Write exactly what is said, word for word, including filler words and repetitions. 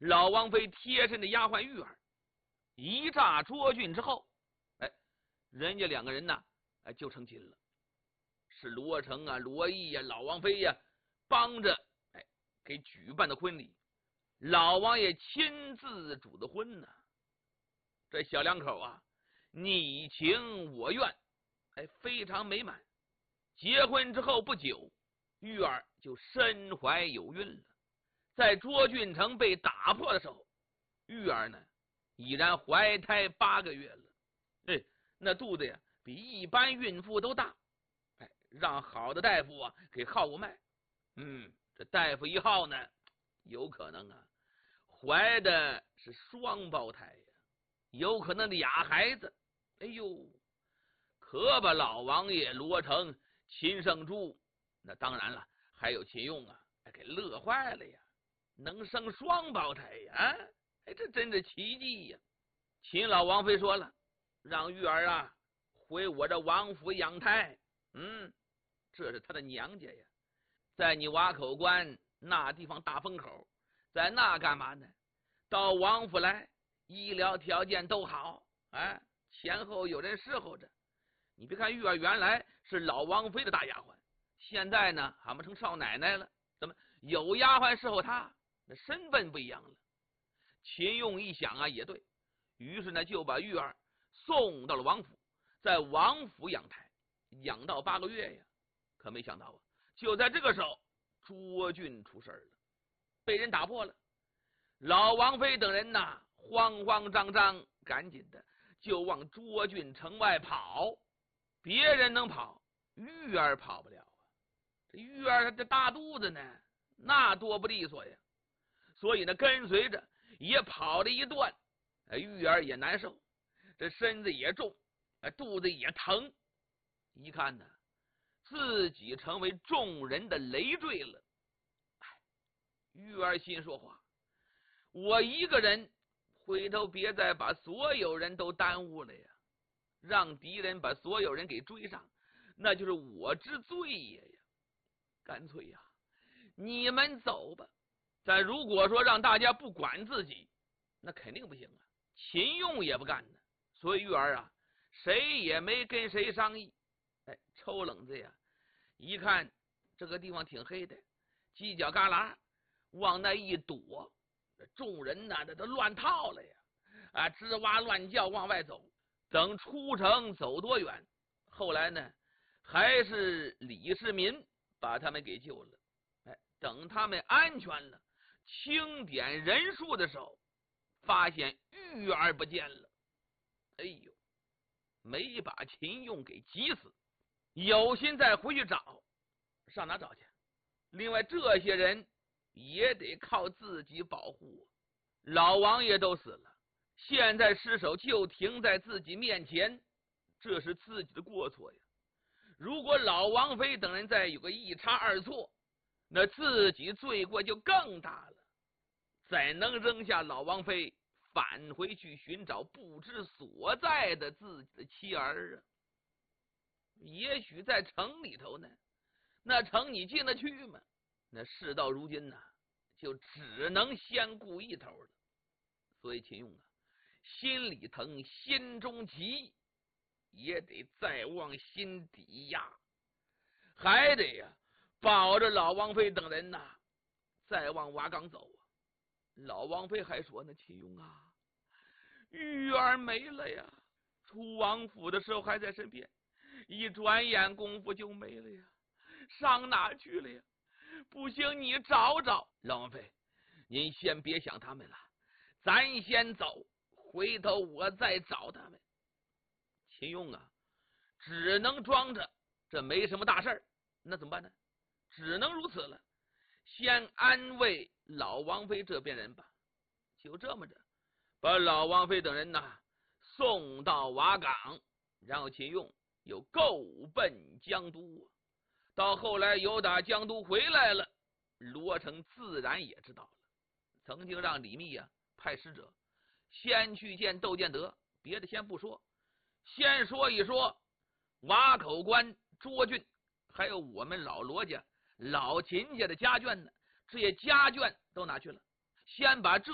老王妃贴身的丫鬟玉儿一诈卓俊之后，哎，人家两个人呢，哎，就成亲了。是罗成啊、罗毅呀、老王妃呀、啊、帮着哎给举办的婚礼，老王爷亲自主的婚呢。这小两口啊，你情我愿，哎，非常美满。结婚之后不久，玉儿就身怀有孕了。在卓俊城被打破的时候，玉儿呢已然怀胎八个月了。哎，那肚子呀比一般孕妇都大。哎，让好的大夫啊给号过脉。嗯，这大夫一号呢，有可能啊怀的是双胞胎呀，有可能俩孩子。哎呦，可把老王爷罗成、秦圣珠，那当然了，还有秦用啊，给乐坏了呀！能生双胞胎呀？哎，这真是奇迹呀！秦老王妃说了，让玉儿啊回我这王府养胎。嗯，这是他的娘家呀，在你瓦口关那地方大风口，在那干嘛呢？到王府来，医疗条件都好，哎，前后有人伺候着。你别看玉儿原来是老王妃的大丫鬟，现在呢，俺们成少奶奶了。怎么有丫鬟伺候她？那身份不一样了。秦用一想啊，也对，于是呢就把玉儿送到了王府，在王府养胎，养到八个月呀。可没想到啊，就在这个时候，卓俊出事了，被人打破了。老王妃等人呐，慌慌张张，赶紧的就往卓俊城外跑。别人能跑，玉儿跑不了啊！这玉儿她这大肚子呢，那多不利索呀。所以呢，跟随着也跑了一段，玉儿也难受，这身子也重，肚子也疼。一看呢，自己成为众人的累赘了。哎，玉儿心说话，我一个人回头别再把所有人都耽误了呀，让敌人把所有人给追上，那就是我之罪也呀。干脆呀，你们走吧。但如果说让大家不管自己，那肯定不行啊。秦用也不干呢，所以玉儿啊，谁也没跟谁商议。哎，抽冷子呀，一看这个地方挺黑的，犄角旮旯往那一躲，众人呐，这都乱套了呀！啊，吱哇乱叫往外走。等出城走多远，后来呢，还是李世民把他们给救了。哎，等他们安全了，清点人数的时候，发现玉儿不见了。哎呦，没把秦用给急死，有心再回去找，上哪找去？另外这些人也得靠自己保护。老王爷都死了，现在尸首就停在自己面前，这是自己的过错呀。如果老王妃等人再有个一差二错，那自己罪过就更大了。怎能扔下老王妃返回去寻找不知所在的自己的妻儿啊？也许在城里头呢，那城你进得去吗？那事到如今呢、啊，就只能先顾一头了。所以秦用啊，心里疼，心中急，也得再往心底压，还得呀、啊、保着老王妃等人呐、啊，再往瓦岗走啊。老王妃还说呢，秦用啊，玉儿没了呀，出王府的时候还在身边，一转眼功夫就没了呀，上哪去了呀？不行，你找找。老王妃，您先别想他们了，咱先走，回头我再找他们。秦用啊，只能装着这没什么大事儿，那怎么办呢？只能如此了，先安慰老王妃这边人吧。就这么着，把老王妃等人呐送到瓦岗，然后秦用又够奔江都。到后来有打江都回来了，罗成自然也知道了，曾经让李密啊派使者先去见窦建德。别的先不说，先说一说瓦口关卓俊还有我们老罗家老秦家的家眷呢，这些家眷都拿去了，先把这